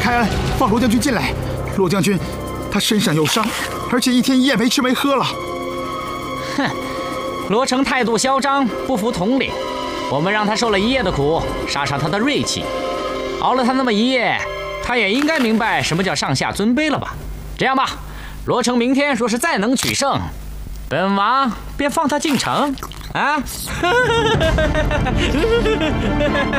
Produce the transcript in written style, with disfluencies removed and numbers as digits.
开恩，放罗将军进来。罗将军，他身上有伤，而且一天一夜没吃没喝了。 哼，罗成态度嚣张，不服统领。我们让他受了一夜的苦，杀杀他的锐气。熬了他那么一夜，他也应该明白什么叫上下尊卑了吧？这样吧，罗成明天若是再能取胜，本王便放他进城。啊！